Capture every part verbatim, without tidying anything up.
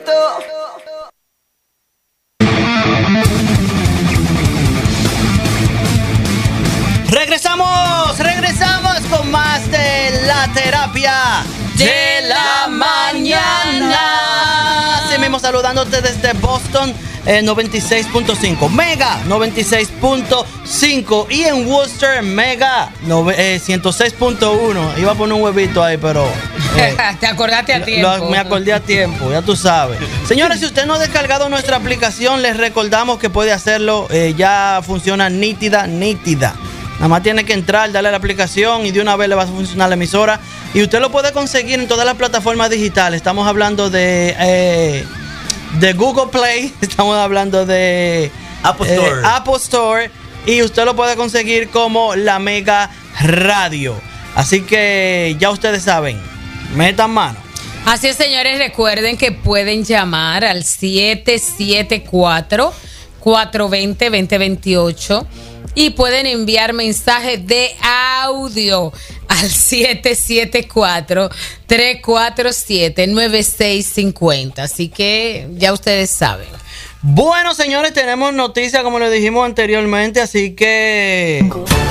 Regresamos, regresamos con más de la terapia de la mañana. Así mismo saludándote desde Boston, eh, noventa y seis punto cinco, Mega noventa y seis punto cinco y en Worcester, Mega eh, ciento seis punto uno. Iba a poner un huevito ahí, pero... Eh, Te acordaste a tiempo. Lo, me acordé a tiempo, ya tú sabes. Señores, si usted no ha descargado nuestra aplicación, les recordamos que puede hacerlo. Eh, ya funciona nítida, nítida. Nada más tiene que entrar, darle a la aplicación y de una vez le va a funcionar la emisora. Y usted lo puede conseguir en todas las plataformas digitales. Estamos hablando de, eh, de Google Play, estamos hablando de Apple Store. Eh, Apple Store. Y usted lo puede conseguir como La Mega Radio. Así que ya ustedes saben, metan mano. Así es, señores, recuerden que pueden llamar al siete siete cuatro, cuatro dos cero, dos cero dos ocho y pueden enviar mensajes de audio al siete siete cuatro, tres cuatro siete, nueve seis cinco cero. Así que ya ustedes saben. Bueno, señores, tenemos noticias como les dijimos anteriormente, así que...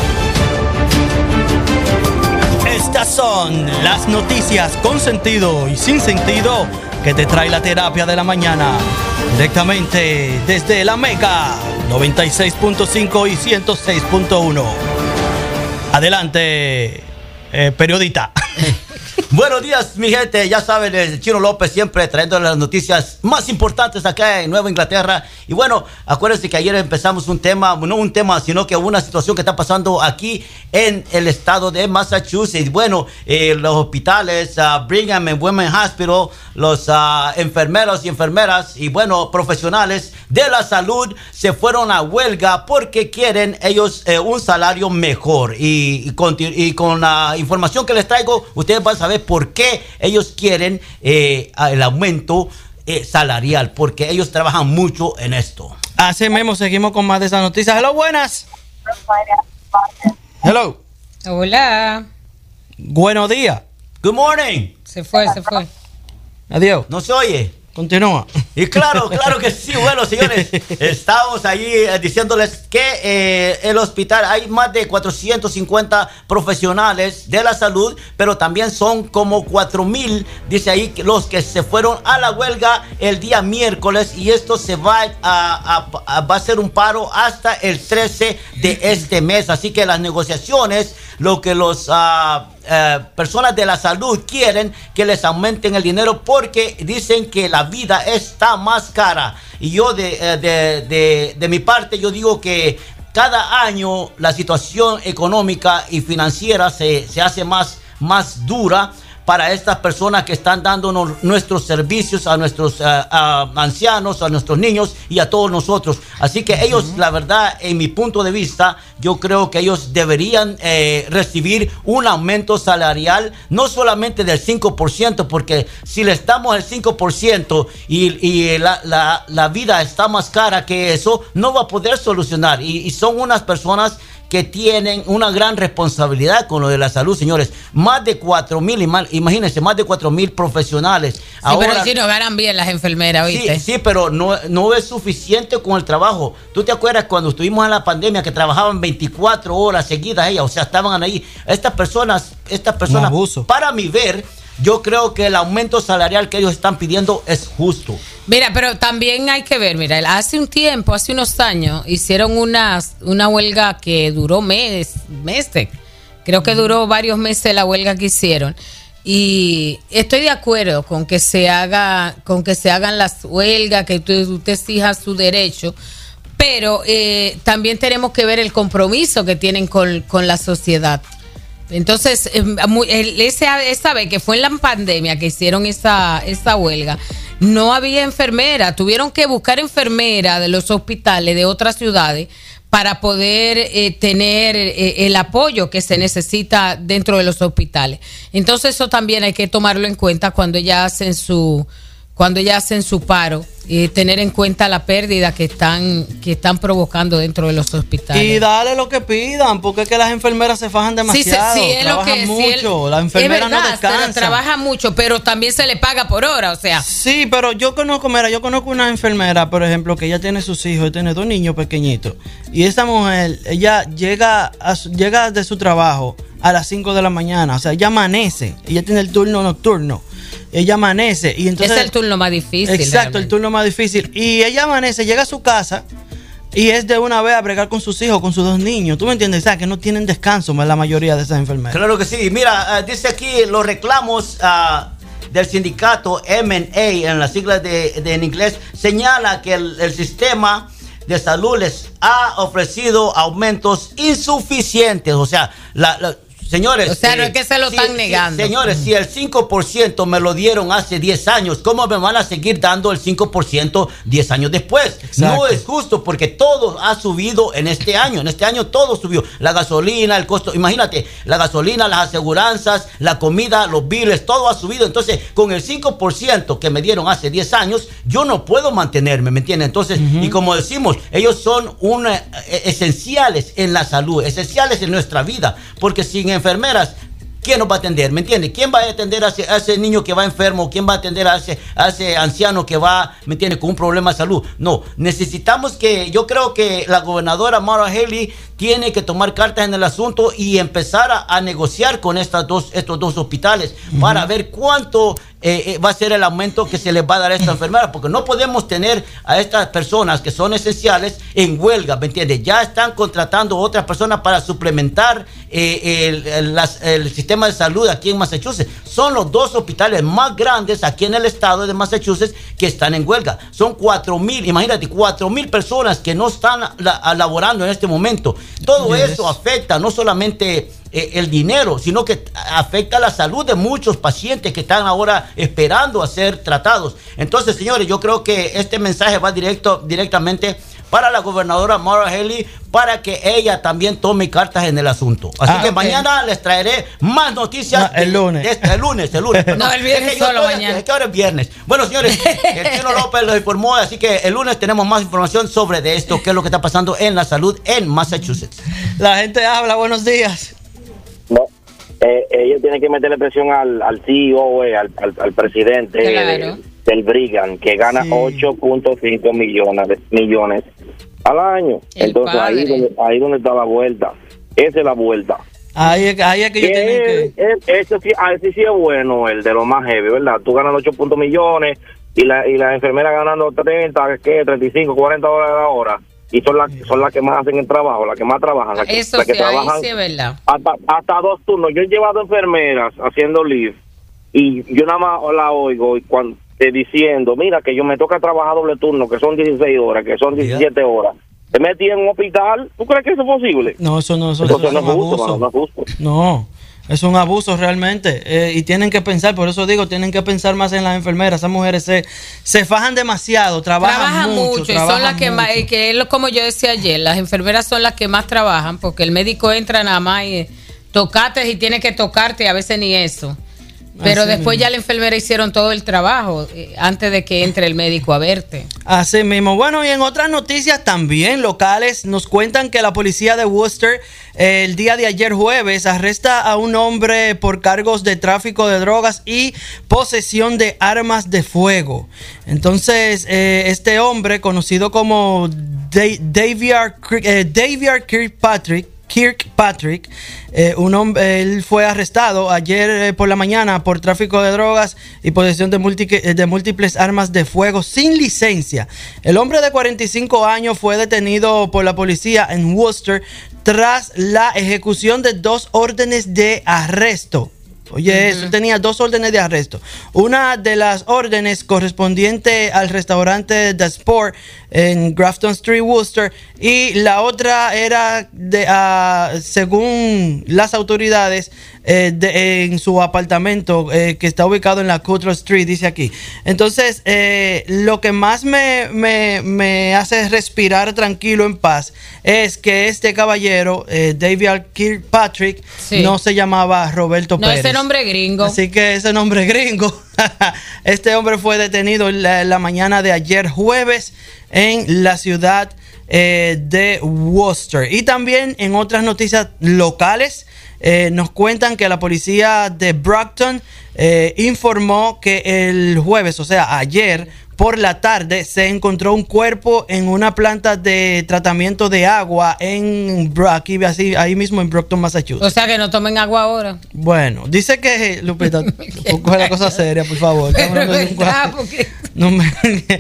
Estas son las noticias con sentido y sin sentido que te trae la terapia de la mañana. Directamente desde la Mega noventa y seis punto cinco y ciento seis punto uno. Adelante, eh, periodista. Buenos días, mi gente. Ya saben, el Chino López siempre trayendo las noticias más importantes acá en Nueva Inglaterra. Y bueno, acuérdense que ayer empezamos un tema, no un tema, sino que una situación que está pasando aquí en el estado de Massachusetts. Bueno, eh, los hospitales, uh, Brigham and Women's Hospital, los uh, enfermeros y enfermeras y bueno, profesionales de la salud se fueron a huelga porque quieren ellos eh, un salario mejor. Y, y, con, y con la información que les traigo, ustedes van a saber por qué ellos quieren eh, el aumento eh, salarial, porque ellos trabajan mucho en esto. Así mismo, seguimos con más de esas noticias. Hello, buenas. Hello. Hola. Buenos días. Good morning. Se fue, se fue. Adiós. ¿No se oye? Continúa. Y claro, claro que sí. Bueno, señores, estamos allí eh, diciéndoles que eh, el hospital hay más de cuatrocientos cincuenta profesionales de la salud, pero también son como cuatro mil, dice ahí, los que se fueron a la huelga el día miércoles y esto se va a, a, a va a ser un paro hasta el trece de este mes. Así que las negociaciones, lo que los uh, uh, personas de la salud quieren que les aumenten el dinero porque dicen que la vida está más cara. Y yo de, de, de, de mi parte yo digo que cada año la situación económica y financiera se, se hace más, más dura para estas personas que están dándonos nuestros servicios a nuestros uh, uh, ancianos, a nuestros niños y a todos nosotros. Así que ellos, uh-huh. la verdad, en mi punto de vista, yo creo que ellos deberían eh, recibir un aumento salarial, no solamente del cinco por ciento, porque si les damos el cinco por ciento y, y la, la, la vida está más cara que eso, no va a poder solucionar. Y, y son unas personas que tienen una gran responsabilidad con lo de la salud, señores. Más de cuatro mil, imagínense, más de cuatro mil profesionales. Sí, ahora, pero si no ganan bien las enfermeras, ¿viste? Sí, sí, pero no, no es suficiente con el trabajo. ¿Tú te acuerdas cuando estuvimos en la pandemia que trabajaban veinticuatro horas seguidas ellas? O sea, estaban ahí. Estas personas, estas personas, para mi ver, yo creo que el aumento salarial que ellos están pidiendo es justo. Mira, pero también hay que ver, mira, hace un tiempo, hace unos años, hicieron una, una huelga que duró mes, meses. Creo que duró varios meses la huelga que hicieron. Y estoy de acuerdo con que se haga, con que se hagan las huelgas, que usted, usted exija su derecho. Pero eh, también tenemos que ver el compromiso que tienen con, con la sociedad. Entonces, esa, esa vez que fue en la pandemia que hicieron esa, esa huelga, no había enfermera. Tuvieron que buscar enfermera de los hospitales de otras ciudades para poder eh, tener eh, el apoyo que se necesita dentro de los hospitales. Entonces, eso también hay que tomarlo en cuenta cuando ellas hacen su... cuando ellas hacen su paro, y tener en cuenta la pérdida que están que están provocando dentro de los hospitales. Y dale lo que pidan, porque es que las enfermeras se fajan demasiado, sí, sí, es trabajan lo que, mucho, sí, las enfermeras es verdad, no descansan. Trabaja mucho, pero también se le paga por hora, o sea. Sí, pero yo conozco, mira, yo conozco una enfermera, por ejemplo, que ella tiene sus hijos, tiene dos niños pequeñitos, y esa mujer, ella llega, a su, llega de su trabajo a las cinco de la mañana, o sea, ella amanece, ella tiene el turno nocturno. Ella amanece y entonces es el turno más difícil. Exacto, realmente. El turno más difícil. Y ella amanece, llega a su casa y es de una vez a bregar con sus hijos, con sus dos niños. ¿Tú me entiendes? O sea, que no tienen descanso la mayoría de esas enfermeras. Claro que sí. Mira, uh, dice aquí los reclamos uh, del sindicato M and A, en las siglas de, de en inglés, señala que el, el sistema de salud les ha ofrecido aumentos insuficientes. O sea, la... la Señores, o sea, no es que se lo si, están si, negando. Señores, si el cinco por ciento me lo dieron hace diez años, ¿cómo me van a seguir dando el cinco por ciento diez años después? Exacto. No es justo, porque todo ha subido en este año. En este año todo subió. La gasolina, el costo, imagínate, la gasolina, las aseguranzas, la comida, los biles, todo ha subido. Entonces, con el cinco por ciento que me dieron hace diez años, yo no puedo mantenerme, ¿me entiendes? Entonces, uh-huh. y como decimos, ellos son una, eh, esenciales en la salud, esenciales en nuestra vida, porque sin enfermeras, ¿quién nos va a atender? ¿Me entiende? ¿Quién va a atender a ese, a ese niño que va enfermo? ¿Quién va a atender a ese, a ese anciano que va, ¿me entiende?, con un problema de salud? No, necesitamos que, yo creo que la gobernadora Maura Healey tiene que tomar cartas en el asunto y empezar a, a negociar con estas dos, estos dos hospitales uh-huh. para ver cuánto eh, eh, va a ser el aumento que se les va a dar a esta enfermera, porque no podemos tener a estas personas que son esenciales en huelga, ¿me entiendes? Ya están contratando otras personas para suplementar eh, el, el, las, el sistema de salud aquí en Massachusetts. Son los dos hospitales más grandes aquí en el estado de Massachusetts que están en huelga. Son cuatro mil, imagínate, cuatro mil personas que no están la, laborando en este momento. Todo yes. eso afecta no solamente eh, el dinero, sino que afecta la salud de muchos pacientes que están ahora esperando a ser tratados. Entonces, señores, yo creo que este mensaje va directo, directamente para la gobernadora Maura Healey, para que ella también tome cartas en el asunto. Así ah, que okay. mañana les traeré más noticias. No, el lunes. De, de este, el lunes, el lunes. No, el viernes solo mañana. Es que ahora es viernes. Bueno, señores, el Chino López lo informó, así que el lunes tenemos más información sobre de esto, qué es lo que está pasando en la salud en Massachusetts. La gente habla, buenos días. No, eh, ellos tienen que meterle presión al, al C E O, eh, al, al, al presidente claro. de, del Brigham, que gana sí. ocho punto cinco millones, millones al año. El Entonces ahí donde, ahí donde está la vuelta. Esa es la vuelta. Ahí es, ahí es que yo tengo que... Ese sí, ese sí es bueno, el de los más heavy, ¿verdad? Tú ganas ocho puntos millones y la, y la enfermera ganando treinta, ¿qué? treinta y cinco, cuarenta dólares a la hora. Y son las son las que más hacen el trabajo, las que más trabajan. Las que, Eso las que sí, trabajan ahí sí es verdad. Hasta, hasta dos turnos. Yo he llevado enfermeras haciendo leave y yo nada más la oigo y cuando, eh, diciendo, mira, que yo me toca trabajar doble turno, que son dieciséis horas, que son diecisiete horas. Te metí en un hospital, ¿tú crees que eso es posible? No, eso no, eso, eso, eso no es es un justo, abuso. No, no es justo. No, es un abuso realmente. Eh, y tienen que pensar, por eso digo, tienen que pensar más en las enfermeras. Esas mujeres se, se fajan demasiado, trabajan, trabajan mucho. mucho trabajan y son las que mucho. más, que es como yo decía ayer, las enfermeras son las que más trabajan, porque el médico entra nada más y tocate y tiene que tocarte, y a veces ni eso. Pero así después mismo. Ya la enfermera hicieron todo el trabajo eh, antes de que entre el médico a verte. Así mismo. Bueno, y en otras noticias también locales nos cuentan que la policía de Worcester eh, el día de ayer jueves arresta a un hombre por cargos de tráfico de drogas y posesión de armas de fuego. Entonces, eh, este hombre conocido como Daviar eh, Kirkpatrick Kirkpatrick, eh, un hombre, él fue arrestado ayer eh, por la mañana por tráfico de drogas y posesión de, multi, de múltiples armas de fuego sin licencia. El hombre de cuarenta y cinco años fue detenido por la policía en Worcester tras la ejecución de dos órdenes de arresto. Oye, uh-huh. eso tenía dos órdenes de arresto. Una de las órdenes correspondiente al restaurante The Sport en Grafton Street, Worcester, y la otra era, de, uh, según las autoridades, eh, de, en su apartamento eh, que está ubicado en la Cutler Street, dice aquí. Entonces, eh, lo que más me, me, me hace respirar tranquilo en paz es que este caballero, eh, David Kirkpatrick, sí. no se llamaba Roberto no, Pérez. No, ese nombre gringo. Así que ese nombre gringo. Este hombre fue detenido en la, en la mañana de ayer jueves en la ciudad eh, de Worcester. Y también en otras noticias locales eh, nos cuentan que la policía de Brockton eh, informó que el jueves, o sea ayer por la tarde, se encontró un cuerpo en una planta de tratamiento de agua en aquí, así, ahí mismo en Brockton, Massachusetts. O sea que no tomen agua ahora. Bueno, dice que, Lupita, coge la cosa seria, por favor. Pero no, me verdad, porque... no me,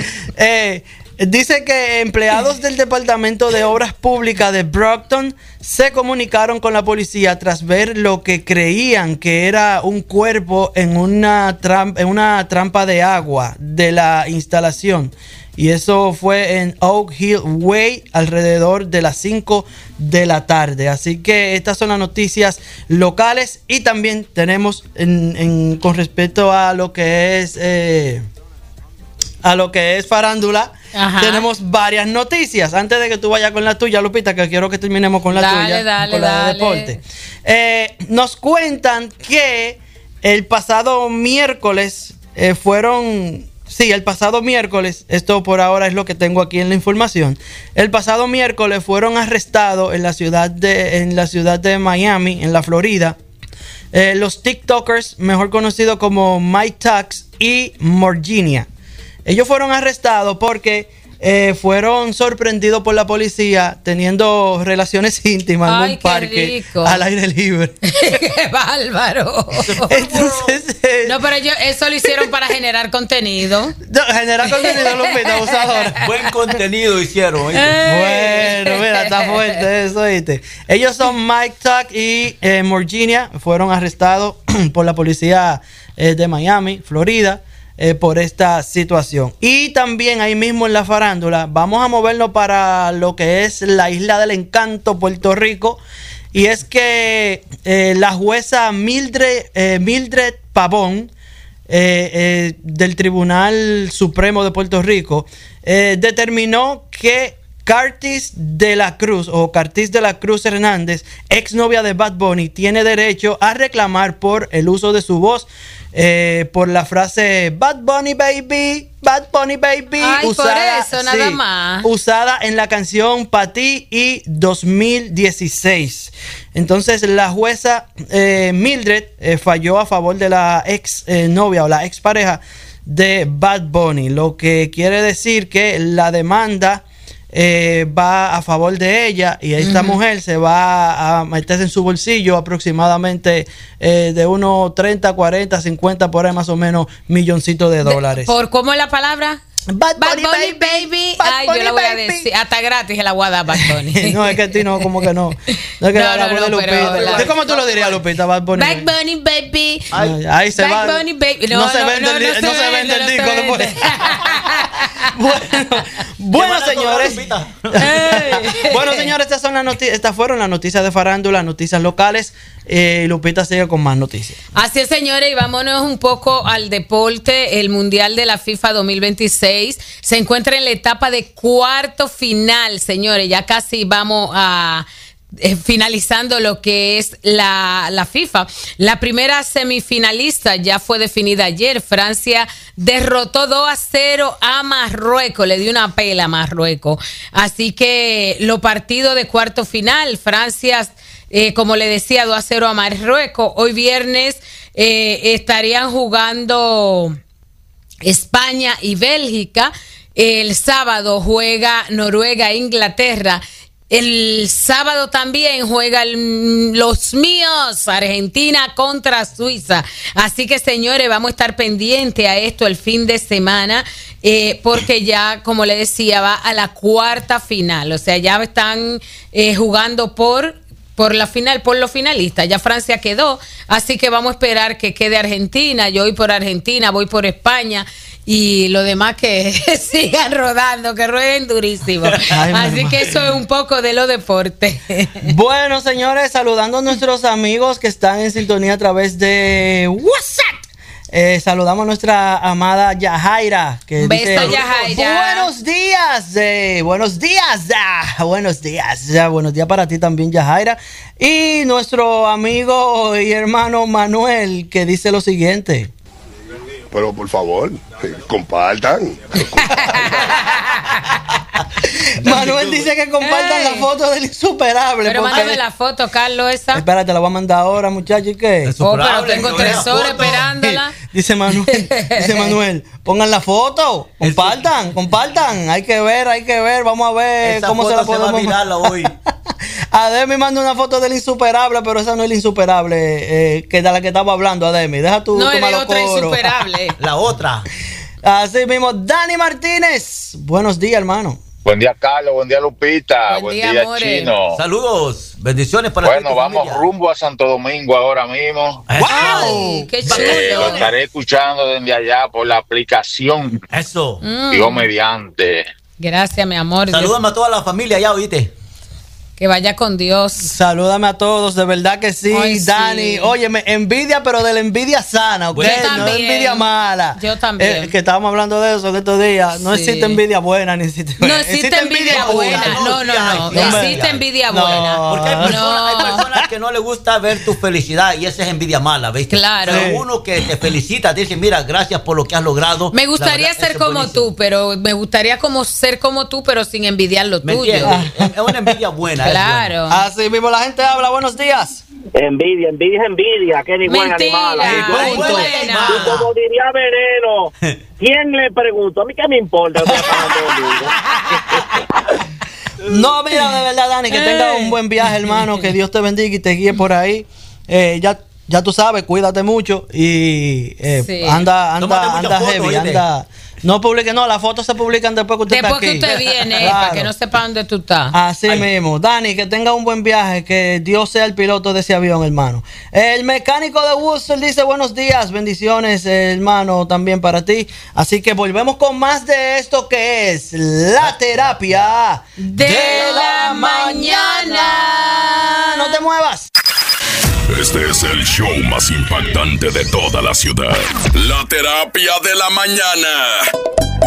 eh, dice que empleados del Departamento de Obras Públicas de Brockton se comunicaron con la policía tras ver lo que creían que era un cuerpo en una trampa, en una trampa de agua de la instalación. Y eso fue en Oak Hill Way alrededor de las cinco de la tarde. Así que estas son las noticias locales. Y también tenemos en, en, con respecto a lo que es... Eh, a lo que es farándula, ajá, tenemos varias noticias. Antes de que tú vayas con la tuya, Lupita, que quiero que terminemos con la dale, tuya, dale, con la dale. de deporte. Eh, nos cuentan que el pasado miércoles eh, fueron... Sí, el pasado miércoles, esto por ahora es lo que tengo aquí en la información. El pasado miércoles fueron arrestados en la ciudad de, en la ciudad de Miami, en la Florida, eh, los TikTokers, mejor conocidos como Mike Tux y Morginia. Ellos fueron arrestados porque eh, fueron sorprendidos por la policía teniendo relaciones íntimas Ay, en un parque rico. Al aire libre. ¡Qué bárbaro! Entonces, eh, no, pero ellos eso lo hicieron para generar contenido. No, generar contenido, Lupita, abusadora. Buen contenido hicieron. ¿Oíste? Bueno, mira, está fuerte eso, ¿oíste? Ellos son Mike Tuck y eh, Morginia. Fueron arrestados por la policía eh, de Miami, Florida. Eh, por esta situación. Y también ahí mismo en la farándula vamos a movernos para lo que es la Isla del Encanto, Puerto Rico, y es que eh, la jueza Mildred, eh, Mildred Pavón eh, eh, del Tribunal Supremo de Puerto Rico eh, determinó que Curtis de la Cruz o Curtis de la Cruz Hernández, exnovia de Bad Bunny, tiene derecho a reclamar por el uso de su voz Eh, por la frase Bad Bunny Baby, Bad Bunny Baby. Ay, usada, por eso, nada sí, más. Usada en la canción Pa' Ti y dos mil dieciséis. Entonces la jueza eh, Mildred eh, falló a favor de la ex eh, novia o la ex pareja de Bad Bunny, lo que quiere decir que la demanda Eh, va a favor de ella y esta uh-huh. mujer se va a meterse en su bolsillo aproximadamente eh, de unos treinta, cuarenta, cincuenta por ahí más o menos milloncitos de dólares. De, ¿Por cómo es la palabra? Bad Bunny, Bad Bunny Baby, baby. Bad Ay, Bunny, yo la voy baby. a decir. Hasta gratis se la voy a dar Bad Bunny. No, es que a ti no, como que no. No es que no, la, la no, voz de no, Lupita. la... ¿De ¿Cómo tú lo dirías, Lupita? Bad Bunny. Bad Bunny Baby. Ay, ahí se Bad va. Bunny Baby. No, no se no, vende no, el, no, no se se vende, vende el no disco se después. vende. Bueno, bueno señores. Bueno, señores, estas son las noticias, estas fueron las noticias de farándula, noticias locales. Eh, Lupita sigue con más noticias. Así es, señores, y vámonos un poco al deporte. El Mundial de la FIFA dos mil veintiséis se encuentra en la etapa de cuarto final, señores. Ya casi vamos a eh, finalizando lo que es la, la FIFA. La primera semifinalista ya fue definida ayer. Francia derrotó dos a cero a Marruecos, le dio una pela a Marruecos. Así que los partidos de cuarto final, Francia, eh, como le decía, dos a cero a Marruecos. Hoy viernes eh, estarían jugando España y Bélgica. El sábado juega Noruega e Inglaterra. El sábado también juegan los míos, Argentina contra Suiza. Así que, señores, vamos a estar pendientes a esto el fin de semana, eh, porque ya, como le decía, va a la cuarta final. O sea, ya están eh, jugando por... por la final, por los finalistas. Ya Francia quedó, así que vamos a esperar que quede Argentina. Yo voy por Argentina, voy por España y lo demás que sigan rodando, que rueden durísimo. Ay, Así que eso es un poco de los deportes. Bueno, señores, saludando a nuestros amigos que están en sintonía a través de WhatsApp. Eh, saludamos a nuestra amada Yajaira, que Un beso, dice, Yajaira. buenos días, eh, buenos días, ah, buenos días, ya, buenos días para ti también, Yajaira. Y nuestro amigo y hermano Manuel, que dice lo siguiente. Pero por favor, compartan. Manuel dice que compartan Ey. la foto del insuperable. Pero porque- mándame la foto, Carlos, esa. Espérate, la voy a mandar ahora, muchachos, ¿y qué? Oh, pero Insuperable, tengo no tres vea horas foto. esperándola. Dice Manuel, dice Manuel, pongan la foto, compartan, compartan, hay que ver, hay que ver, vamos a ver Esa cómo se foto la se va a podemos virarla hoy. Ademi manda una foto del insuperable, pero esa no es la insuperable, eh, que de la que estamos hablando, Ademi, deja tu, No, tu es de malo otra coro. insuperable. La otra. Así mismo, Dani Martínez, buenos días, hermano. Buen día, Carlos. Buen día, Lupita. Buen Buen, día, día, amores. Chino. Saludos. Bendiciones para ti y Bueno, tu vamos familia. rumbo a Santo Domingo ahora mismo. Eso. Ay, qué Eh, lo chulo. estaré escuchando desde allá por la aplicación. Eso. Mm. Dios mediante. Gracias, mi amor. Salúdame a toda la familia ya, oíste. Que vaya con Dios. Salúdame a todos, de verdad que sí, Ay, sí. Dani. Óyeme, envidia, pero de la envidia sana, ¿ok? Bueno, Yo no es también. envidia mala. Yo también. Eh, que estábamos hablando de eso en estos días. No Sí. existe envidia buena, ni existe. No existe envidia buena. No, no, no. No, Existe envidia no. buena. Porque hay Ah. personas, hay No. personas que no les gusta ver tu felicidad y esa es envidia mala, ¿viste? Claro. Pero Sí. uno que te felicita, te dice, mira, gracias por lo que has logrado. Me La gustaría verdad, ser eso es como buenísimo. tú, pero me gustaría como ser como tú, pero sin envidiar lo ¿Me tuyo. entiendes? Es es una envidia buena. es buena. Claro. Así mismo la gente habla, buenos días. Envidia, envidia, envidia, que ni buen Mentira. animal. Sí, Ay, punto. buena. Y como diría Veneno, ¿quién le preguntó? A mí qué me importa. Estoy pagando el mundo. No, mira, de verdad, Dani, que tenga un buen viaje, hermano, que Dios te bendiga y te guíe por ahí. Eh, ya, ya tú sabes, cuídate mucho y eh, Sí. anda, Tómate anda, muchas anda fotos, heavy, ¿oíste? anda. No publique, no, las fotos se publican después que usted Después que está aquí. usted viene, Claro. para que no sepa dónde tú estás. Así Ay. mismo. Dani, que tenga un buen viaje, que Dios sea el piloto de ese avión, hermano. El mecánico de Worcester dice buenos días, bendiciones, hermano, también para ti. Así que volvemos con más de esto que es la terapia De la mañana. No te muevas. Este es el show más impactante de toda la ciudad. La terapia de la mañana.